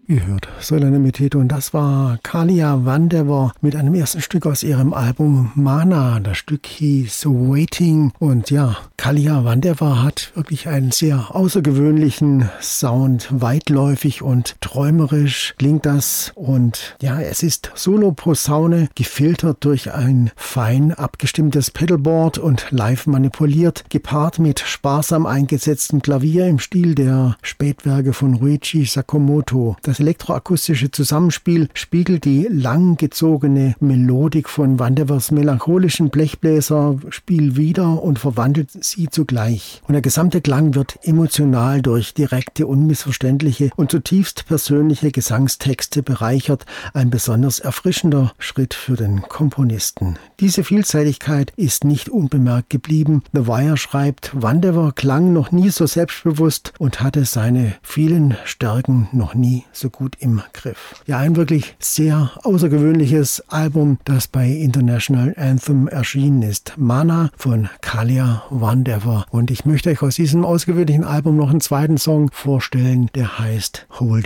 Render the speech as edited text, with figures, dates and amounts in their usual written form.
Ihr hört Solange Metete und das war Kalia Vandever mit einem ersten Stück aus ihrem Album Mana. Das Stück hieß Waiting und ja, Kalia Vandever hat wirklich einen sehr außergewöhnlichen Sound. Weitläufig und träumerisch klingt das und ja, es ist Solo-Posaune, gefiltert durch ein fein abgestimmtes Pedalboard und live manipuliert, gepaart mit sparsam eingesetztem Klavier im Stil der Spätwerke von Ryuichi Sakamoto. Das elektroakustische Zusammenspiel spiegelt die langgezogene Melodik von Vandevers melancholischen Blechbläserspiel wider und verwandelt sie zugleich. Und der gesamte Klang wird emotional durch direkte, unmissverständliche und zutiefst persönliche Gesangstexte bereichert. Ein besonders erfrischender Schritt für den Komponisten. Diese Vielseitigkeit ist nicht unbemerkt geblieben. The Wire schreibt, Vandever klang noch nie so selbstbewusst und hatte seine vielen Stärken noch nie so gut im Griff. Ja, ein wirklich sehr außergewöhnliches Album, das bei International Anthem erschienen ist. Mana von Kalia Vandever. Und ich möchte euch aus diesem außergewöhnlichen Album noch einen zweiten Song vorstellen, der heißt Hold